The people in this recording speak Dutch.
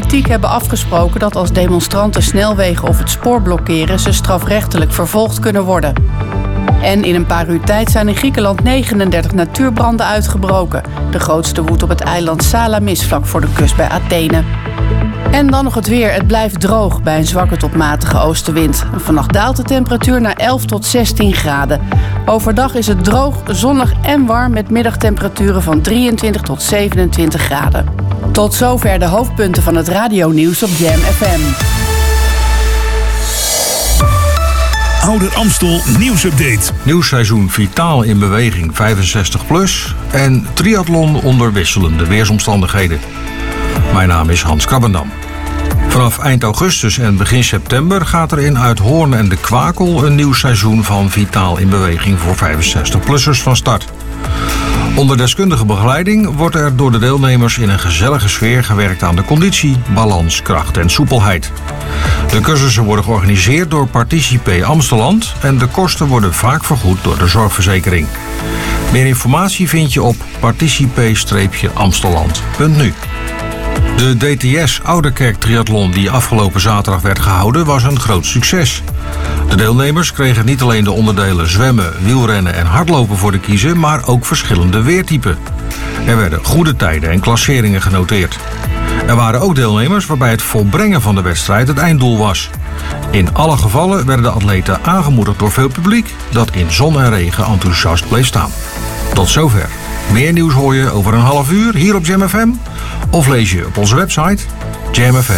politiek hebben afgesproken dat als demonstranten snelwegen of het spoor blokkeren, ze strafrechtelijk vervolgd kunnen worden. En in een paar uur tijd zijn in Griekenland 39 natuurbranden uitgebroken. De grootste woedt op het eiland Salamis, vlak voor de kust bij Athene. En dan nog het weer. Het blijft droog bij een zwakke tot matige oostenwind. Vannacht daalt de temperatuur naar 11 tot 16 graden. Overdag is het droog, zonnig en warm met middagtemperaturen van 23 tot 27 graden. Tot zover de hoofdpunten van het radionieuws op Jam FM. Ouder Amstel nieuwsupdate. Nieuw seizoen Vitaal in beweging 65+. En triathlon onder wisselende weersomstandigheden. Mijn naam is Hans Krabbendam. Vanaf eind augustus en begin september gaat er in Uithoorn en de Kwakel een nieuw seizoen van Vitaal in beweging voor 65-plussers van start. Onder deskundige begeleiding wordt er door de deelnemers in een gezellige sfeer gewerkt aan de conditie, balans, kracht en soepelheid. De cursussen worden georganiseerd door Participé Amsteland en de kosten worden vaak vergoed door de zorgverzekering. Meer informatie vind je op participé-amsteland.nu. De DTS Ouderkerk Triathlon die afgelopen zaterdag werd gehouden was een groot succes. De deelnemers kregen niet alleen de onderdelen zwemmen, wielrennen en hardlopen voor de kiezen, maar ook verschillende weertypen. Er werden goede tijden en klasseringen genoteerd. Er waren ook deelnemers waarbij het volbrengen van de wedstrijd het einddoel was. In alle gevallen werden de atleten aangemoedigd door veel publiek dat in zon en regen enthousiast bleef staan. Tot zover. Meer nieuws hoor je over een half uur hier op Jam FM of lees je op onze website jamfm.nl.